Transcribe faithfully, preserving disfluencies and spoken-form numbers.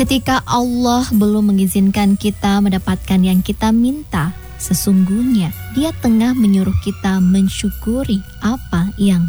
Ketika Allah belum mengizinkan kita mendapatkan yang kita minta, sesungguhnya Dia tengah menyuruh kita mensyukuri apa yang